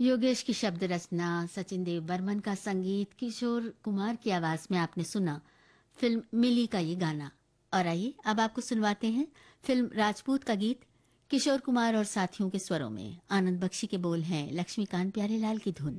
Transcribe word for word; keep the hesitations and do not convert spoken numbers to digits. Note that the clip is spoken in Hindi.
योगेश की शब्द रचना, सचिन देव बर्मन का संगीत, किशोर कुमार की आवाज में आपने सुना फिल्म मिली का ये गाना। और आइए अब आपको सुनवाते हैं फिल्म राजपूत का गीत किशोर कुमार और साथियों के स्वरों में। आनंद बख्शी के बोल हैं, लक्ष्मीकांत प्यारेलाल की धुन।